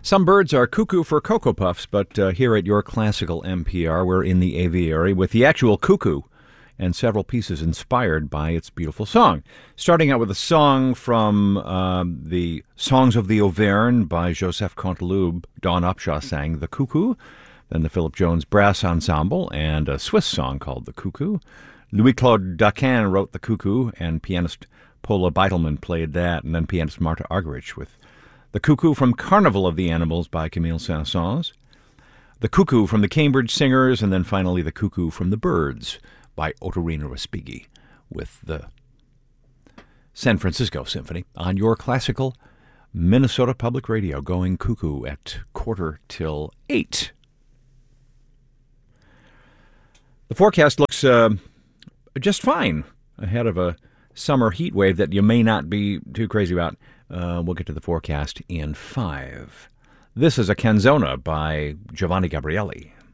Some birds are cuckoo for Cocoa Puffs, but here at your classical NPR, we're in the aviary with the actual cuckoo and several pieces inspired by its beautiful song. Starting out with a song from the Songs of the Auvergne by Joseph Canteloube. Dawn Upshaw sang The Cuckoo, then the Philip Jones Brass Ensemble, and a Swiss song called The Cuckoo. Louis-Claude Daquin wrote The Cuckoo, and pianist Paula Beitelman played that, and then pianist Marta Argerich with The Cuckoo from Carnival of the Animals by Camille Saint-Saëns, The Cuckoo from the Cambridge Singers, and then finally The Cuckoo from the Birds by Ottorino Respighi with the San Francisco Symphony on your classical Minnesota Public Radio, going cuckoo at 7:45. The forecast looks just fine ahead of a summer heat wave that you may not be too crazy about. We'll get to the forecast in 5. This is a canzona by Giovanni Gabrieli.